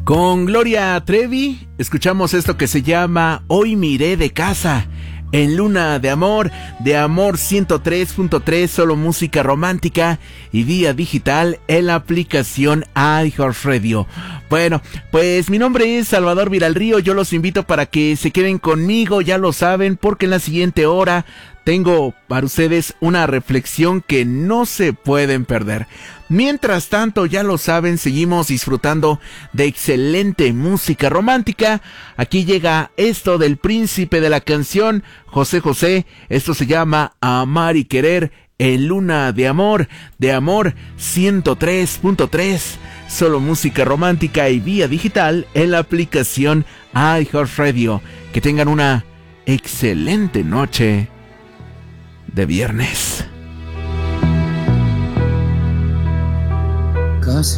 Con Gloria Trevi escuchamos esto que se llama Hoy me iré de casa, en Luna de Amor 103.3, solo música romántica y vía digital en la aplicación iHeartRadio. Bueno, pues mi nombre es Salvador Viralrío, yo los invito para que se queden conmigo, ya lo saben, porque en la siguiente hora tengo para ustedes una reflexión que no se pueden perder. Mientras tanto, ya lo saben, seguimos disfrutando de excelente música romántica. Aquí llega esto del príncipe de la canción, José José. Esto se llama Amar y Querer en Luna de Amor 103.3. Solo música romántica y vía digital en la aplicación iHeartRadio. Que tengan una excelente noche de viernes.